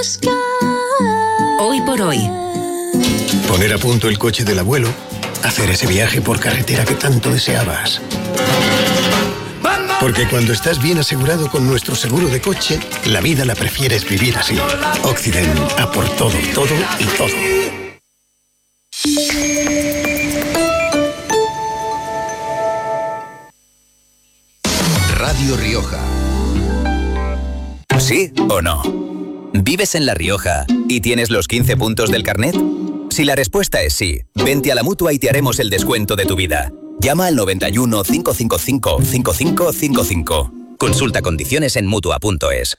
Hoy por hoy. Poner a punto el coche del abuelo. Hacer ese viaje por carretera que tanto deseabas. Porque cuando estás bien asegurado con nuestro seguro de coche, la vida la prefieres vivir así. Occident, a por todo, todo y todo. Radio Rioja. ¿Sí o no? ¿Vives en La Rioja y tienes los 15 puntos del carnet? Si la respuesta es sí, vente a la Mutua y te haremos el descuento de tu vida. Llama al 91 555 5555. Consulta condiciones en Mutua.es.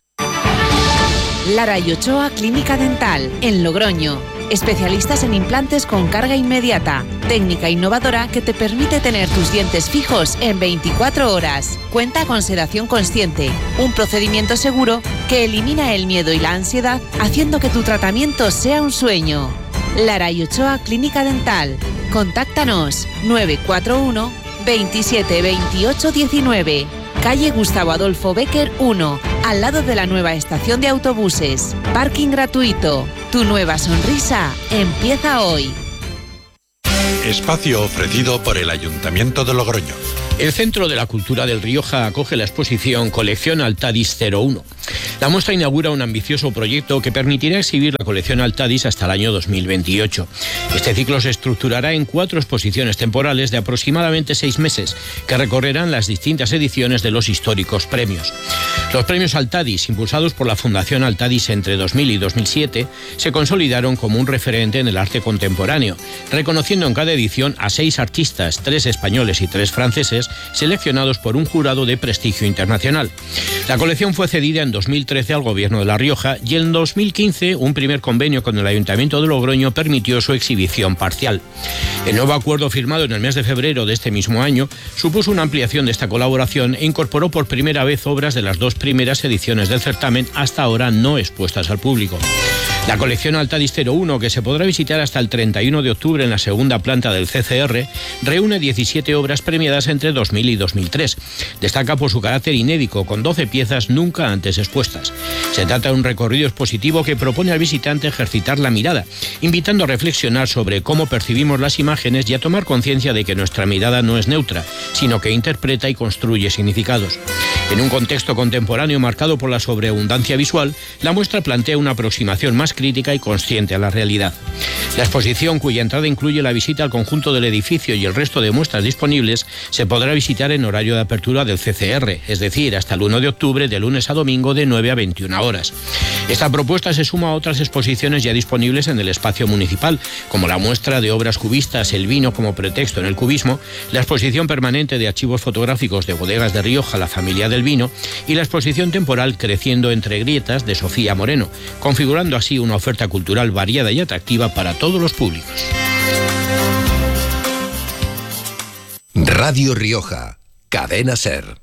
Lara y Ochoa Clínica Dental, en Logroño. Especialistas en implantes con carga inmediata. Técnica innovadora que te permite tener tus dientes fijos en 24 horas. Cuenta con sedación consciente, un procedimiento seguro que elimina el miedo y la ansiedad, haciendo que tu tratamiento sea un sueño. Lara y Ochoa Clínica Dental. Contáctanos 941 27 28 19. Calle Gustavo Adolfo Bécquer 1, al lado de la nueva estación de autobuses. Parking gratuito. Tu nueva sonrisa empieza hoy. Espacio ofrecido por el Ayuntamiento de Logroño. El Centro de la Cultura del Rioja acoge la exposición Colección Altadis 01. La muestra inaugura un ambicioso proyecto que permitirá exhibir la colección Altadis hasta el año 2028. Este ciclo se estructurará en 4 exposiciones temporales de aproximadamente 6 meses, que recorrerán las distintas ediciones de los históricos premios. Los premios Altadis, impulsados por la Fundación Altadis entre 2000 y 2007, se consolidaron como un referente en el arte contemporáneo, reconociendo en cada edición a 6 artistas, 3 españoles y 3 franceses, seleccionados por un jurado de prestigio internacional. La colección fue cedida en 2013 al Gobierno de La Rioja y en 2015 un primer convenio con el Ayuntamiento de Logroño permitió su exhibición parcial. El nuevo acuerdo firmado en el mes de febrero de este mismo año supuso una ampliación de esta colaboración e incorporó por primera vez obras de las 2 primeras ediciones del certamen, hasta ahora no expuestas al público. La colección Altadis 01, que se podrá visitar hasta el 31 de octubre en la segunda planta del CCR, reúne 17 obras premiadas entre 2000 y 2003. Destaca por su carácter inédito, con 12 piezas nunca antes expuestas. Se trata de un recorrido expositivo que propone al visitante ejercitar la mirada, invitando a reflexionar sobre cómo percibimos las imágenes y a tomar conciencia de que nuestra mirada no es neutra, sino que interpreta y construye significados. En un contexto contemporáneo marcado por la sobreabundancia visual, la muestra plantea una aproximación más crítica y consciente a la realidad. La exposición, cuya entrada incluye la visita al conjunto del edificio y el resto de muestras disponibles, se podrá visitar en horario de apertura del CCR, es decir, hasta el 1 de octubre, de lunes a domingo, de 9 a 21 horas. Esta propuesta se suma a otras exposiciones ya disponibles en el espacio municipal, como la muestra de obras cubistas El vino como pretexto en el cubismo, la exposición permanente de archivos fotográficos de Bodegas de Rioja, la familia del vino, y la exposición temporal Creciendo entre grietas de Sofía Moreno, configurando así una oferta cultural variada y atractiva para todos los públicos. Radio Rioja, Cadena SER.